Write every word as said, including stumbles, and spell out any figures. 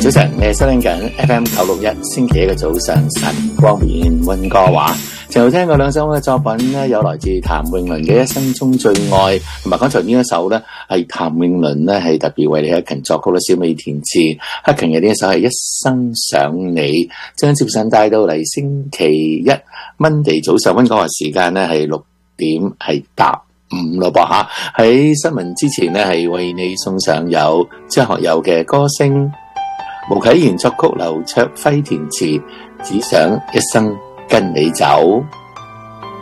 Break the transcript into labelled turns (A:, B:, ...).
A: 早晨，你係收聽緊 F M 九六一，星期一嘅早上晨光面溫哥華。前頭聽過兩首嘅作品咧，有來自譚詠麟嘅《一生中最愛》，同埋剛才呢一首咧係譚詠麟咧係特別為李克勤作曲啦，小美填詞。克勤嘅呢一首係《一生想你》，將接上帶到嚟星期一 Monday 早上溫哥華時間咧係六點係搭五咯噃吓。喺新聞之前咧係為你送上有張學友嘅歌聲，毛啟賢作曲，劉卓輝填詞，只想一生跟你走。